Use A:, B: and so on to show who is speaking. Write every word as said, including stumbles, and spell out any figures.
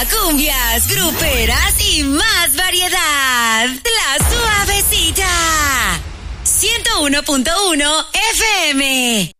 A: cumbias, gruperas y más variedad. La Suavecita. ciento uno punto uno F M.